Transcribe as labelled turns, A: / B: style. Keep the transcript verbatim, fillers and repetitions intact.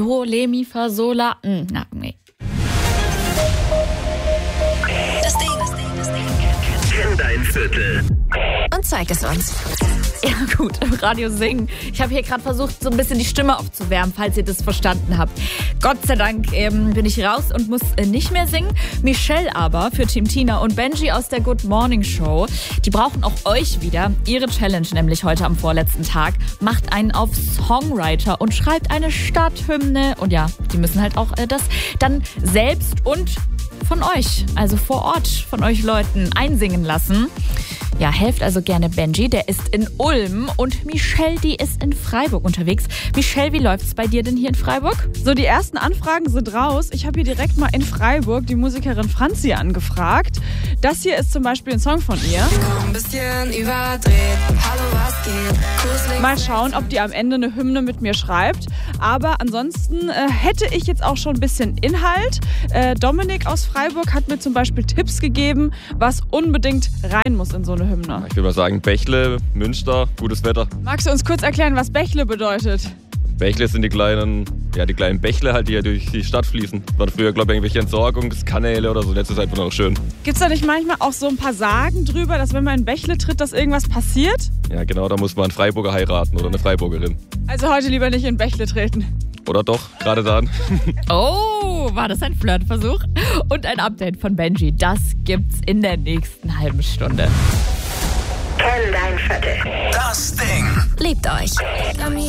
A: Do, Le, Mi, Fa, Sol, La. Hm, na, nee.
B: Das Ding.
C: Kenn dein Viertel.
B: Und zeig es uns.
A: Ja gut, im Radio singen. Ich habe hier gerade versucht, so ein bisschen die Stimme aufzuwärmen, falls ihr das verstanden habt. Gott sei Dank ähm, bin ich raus und muss äh, nicht mehr singen. Michelle aber für Team Tina und Benji aus der Good Morning Show, die brauchen auch euch wieder. Ihre Challenge nämlich heute am vorletzten Tag. Macht einen auf Songwriter und schreibt eine Stadthymne. Und ja, die müssen halt auch äh, das dann selbst und von euch, also vor Ort von euch Leuten einsingen lassen. Ja, helft also gerne Benji, der ist in Ulm und Michelle, die ist in Freiburg unterwegs. Michelle, wie läuft's bei dir denn hier in Freiburg?
D: So, die ersten Anfragen sind raus. Ich habe hier direkt mal in Freiburg die Musikerin Franzi angefragt. Das hier ist zum Beispiel ein Song von ihr.
E: Ein bisschen überdreht. Hallo, was geht?
D: Mal schauen, ob die am Ende eine Hymne mit mir schreibt. Aber ansonsten äh, hätte ich jetzt auch schon ein bisschen Inhalt. Äh, Dominik aus Freiburg hat mir zum Beispiel Tipps gegeben, was unbedingt rein muss in so eine Hymne.
F: Ich würde mal sagen, Bächle, Münster, gutes Wetter.
D: Magst du uns kurz erklären, was Bächle bedeutet?
F: Bächle sind die kleinen, ja, die kleinen Bächle halt, die ja durch die Stadt fließen. War früher, glaube ich, irgendwelche Entsorgungskanäle oder so. Letzte Zeit war noch schön.
D: Gibt es da nicht manchmal auch so ein paar Sagen drüber, dass wenn man in Bächle tritt, dass irgendwas passiert?
F: Ja, genau, da muss man einen Freiburger heiraten oder eine Freiburgerin.
D: Also heute lieber nicht in Bächle treten.
F: Oder doch, gerade dann.
A: Oh, war das ein Flirtversuch? Und ein Update von Benji, das gibt's in der nächsten halben Stunde.
C: Kenn dein Viertel.
B: Das Ding. Liebt euch. Dummy.